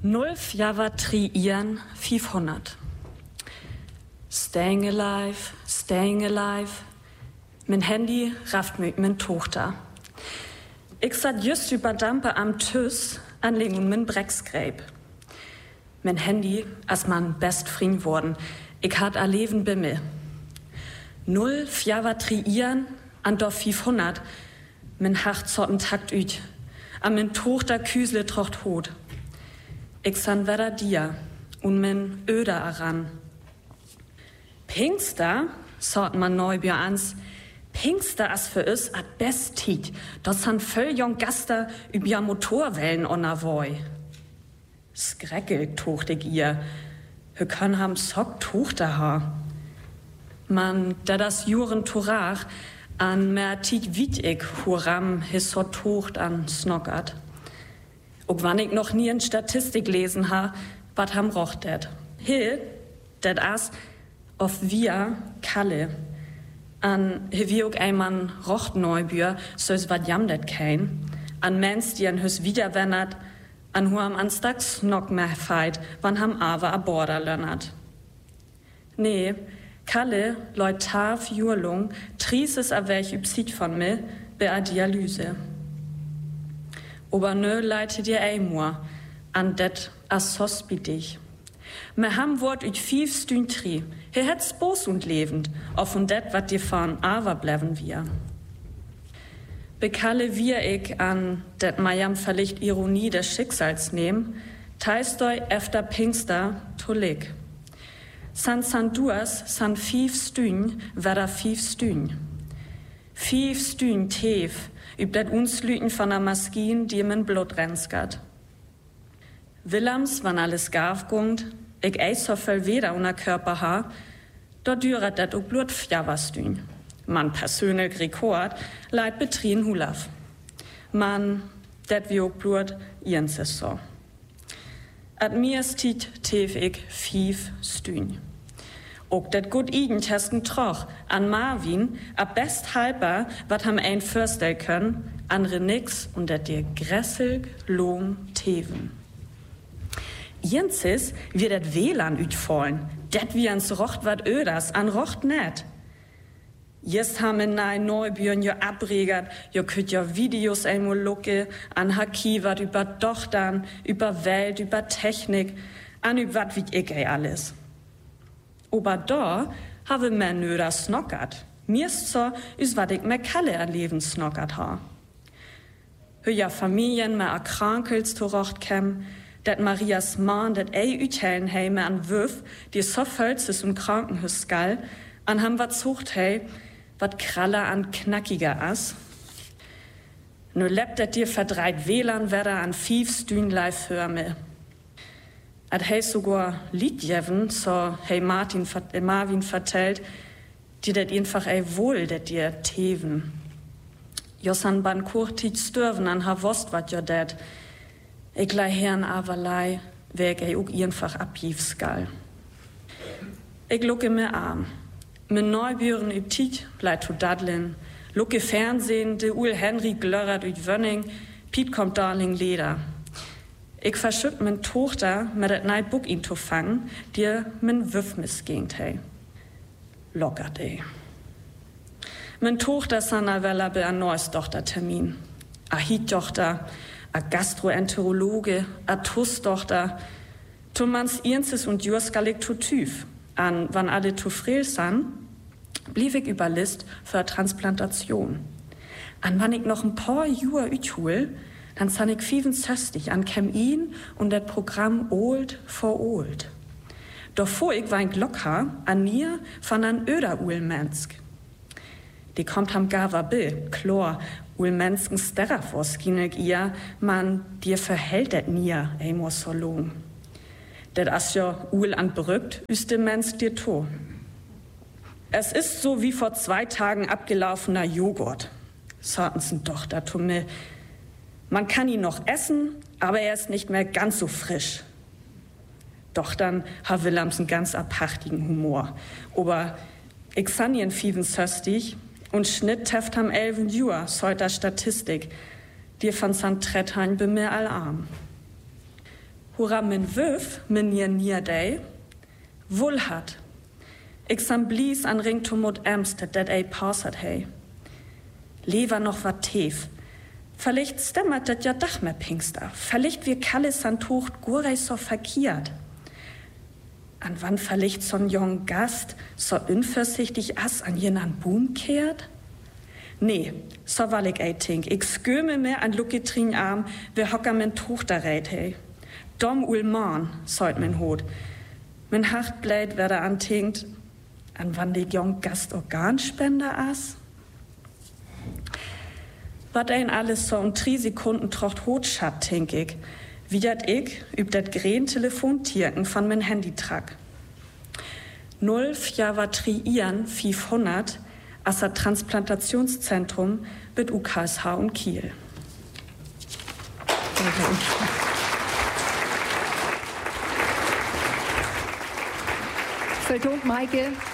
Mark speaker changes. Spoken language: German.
Speaker 1: 0 Java 3 Ian 500. Staying alive. Mein Handy rafft mit mein Tochter. Ich sat just über Dampe am Tüss anlegen und mein Brecksgräb. Mein Handy als mein best Freund worden. Ich hat a Leben bei mir. 0 Java 3 Ian an doch 500. Mein Hacht zotten Takt üt. An mein Tochter Küsle trocht hot. Ich san weder dir und mein Öder aran. Pinkster, sort man Neubier ans, Pinkster as für is at best tit, das san voll jong Gaster über Motorwellen onavoi. Skreckelt tucht ich ihr, wir können ham Sock Tochter ha. Man, da das Juren Torach, an mer tit wit ich huram his so Tocht an snockert. Und wann ich noch nie in Statistik lesen ha, wat ham rochtet. He, dat as auf wir Kalle. An wie auch einmal rocht Neubür, so is wat jamdet kein. An Mens, die an hüs wiederwennert, an hu am Anstags noch mehr feit, wann ham aber a Border lönnert. Nee, Kalle, leut taf Jurlung, tries es a welch übsit von mir, be a Dialyse. Aber nö leite dir Eimur, an det as hospitich. Me ham wort üt 5 Stünd tri, he het's bos und lebend, auf und det wat dir fahren aber bleven wir. Bekalle wir ich an det majam verlicht Ironie des Schicksals nehm, teist doi efter Pinkster tolik. San duas, san 5 Stünd, weder 5 Stünd. 5 Stünd teef, üb det uns Lüten von der Maskin, die im Blut renskert. Willems, wann alles gafgungt, ich eis so viel weder unter Körper ha, dort düret det auch Blut fjavastün. Man persönlich Rekord, leid betrien hulaf. Man, det wie auch Blut, jens is so. At mir stit teef ich 5 Stün. Ook det gut igen testen troch, an Marvin, a best halber, wat ham ein förstel können, andere nix und det dir grässig long teven. Jensis wird det WLAN ütfallen, det wie ans rocht wat öders, an rocht net. Jetzt haben wir Neubüren jo abregert, jo könnt jo Videos einmal lucke, an Haki wat über Tochtern, über Welt, über Technik, an über wat wie ich alles. Aber da habe mir nöder snockert. Mir ist so, is wat ich mir Kalle erleben snockert ha. Höja Familien mehr erkrankels to rocht kem, dat Marias Mann, dat ütellen hei me an Würf, die so völz is und Krankenhus skall, an ham wat zucht hei, wat kraller an knackiger as. Nu lebt dat dir verdreit WLAN wedder an 5 Stünd live hör me. Ad hei sogar Liedjeven, so hei Marvin vertellt, die dat einfach wohl, dat dir teven. Jossan ban kurtit stürven an ha wost wat jo dat. Ich lei herrn averlei, weg auch einfach abjiefskal. Ich lucke mir arm. Mit Neubüren üb Tiet, bleit zu Dadlin. Lucke Fernsehen, de Ul Henry glörrert üt Wönning, Piet kommt darling Leder. Ich verschütt min Tochter, mit dat neid Buck ihn zu fangen, dir min Wüff missgingt, hey. Lockert, ey. Min Tochter sanna wella be a neues Tochtertermin. A Hiet-Tochter, a Gastroenterologe, a Tuss-Tochter, tu mans Irnses und Jurskalig tu Tüv. An wann alle tu frel san, blieb ich über List für Transplantation. An wann ich noch ein paar Jura üthul, dann san ich 65 an Chemin und das Programm Old for Old. Doch vor ich war ein Glocker an mir von an Öder Ulmensk. Die kommt am Gava Bill, Chlor, Ulmensken Sterafos, ginek ihr, man, dir verhält det nier, emo solong. Det as jo Ul an berückt, üst dem Mensch dir to. Es ist so wie vor 2 Tagen abgelaufener Joghurt, sagten's doch da to mir. Man kann ihn noch essen, aber er ist nicht mehr ganz so frisch. Doch dann ha Willemsen ganz abhachtigen Humor. Aber ich san ihn 65 und Schnitt teft am 11 Jura, solter Statistik. Dir von San Trethain be mir allarm. hura min wöf, min nierdei, wohl hat. Ich sam blies an Ringtumut Amstead, dat ei pausat hei. Lever noch wat teef. Vielleicht stemmert dat ja dach mehr Pinkster. Vielleicht wir Kallis an Tucht gurei so verkehrt. An wann vielleicht so'n jong Gast so unversichtig as an jenan Boom kehrt? Nee, so wall ich ei tink. Ich sköme mehr an Lucketrin Arm, wer hocker min Tucht da reit hei. Dom ulman, soit min Hut. Min Hachtblät wer da antinkt, an wann die jong Gast Organspender as? Wat ein alles so 3 Sekunden trocht Hotschat, tink ich. Wie dat ich üb dat green Telefontierken von min Handy track. 0 Java triieren 500 as das Transplantationszentrum mit UKSH und Kiel.
Speaker 2: Vielen Dank, Maike.